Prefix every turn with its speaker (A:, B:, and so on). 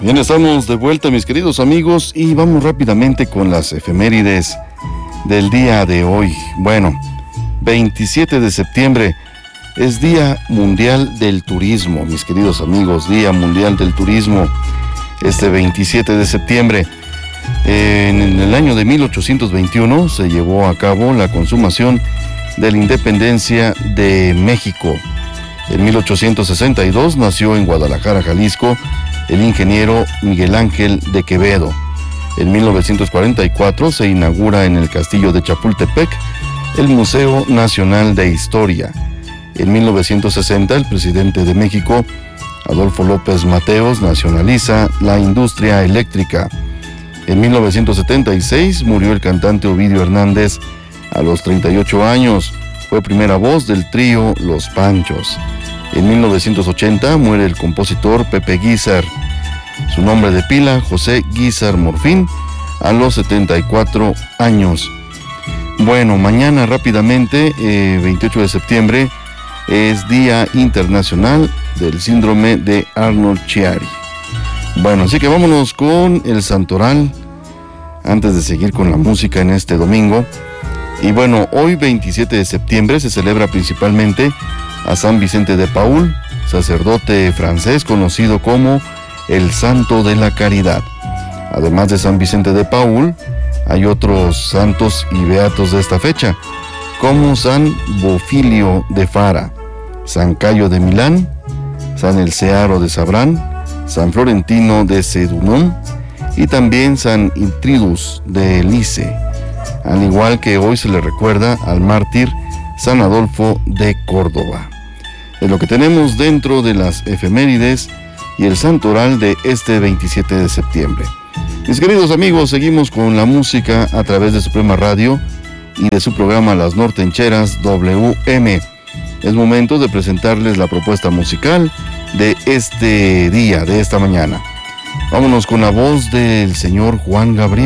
A: Bien, estamos de vuelta, mis queridos amigos, y vamos rápidamente con las efemérides del día de hoy. Bueno, 27 de septiembre es Día Mundial del Turismo, mis queridos amigos, Día Mundial del Turismo. Este 27 de septiembre, en el año de 1821, se llevó a cabo la consumación de la independencia de México. En 1862 nació en Guadalajara, Jalisco, el ingeniero Miguel Ángel de Quevedo. En 1944 se inaugura en el Castillo de Chapultepec el Museo Nacional de Historia. En 1960 el presidente de México, Adolfo López Mateos, nacionaliza la industria eléctrica. En 1976 murió el cantante Ovidio Hernández a los 38 años. Fue primera voz del trío Los Panchos. En 1980 muere el compositor Pepe Guízar. Su nombre de pila, José Guízar Morfín, a los 74 años. Bueno, mañana rápidamente, 28 de septiembre, es Día Internacional del Síndrome de Arnold-Chiari. Bueno, así que vámonos con el santoral antes de seguir con la música en este domingo. Y bueno, hoy 27 de septiembre se celebra principalmente a San Vicente de Paúl, sacerdote francés conocido como el Santo de la Caridad. Además de San Vicente de Paúl, hay otros santos y beatos de esta fecha, como San Bofilio de Fara, San Cayo de Milán, San Elcearo de Sabrán, San Florentino de Sedunón y también San Intridus de Lice. Al igual que hoy se le recuerda al mártir San Adolfo de Córdoba. Es lo que tenemos dentro de las efemérides y el santoral de este 27 de septiembre. Mis queridos amigos, seguimos con la música a través de Suprema Radio y de su programa Las Nortencheras WM. Es momento de presentarles la propuesta musical de este día, de esta mañana. Vámonos con la voz del señor Juan Gabriel.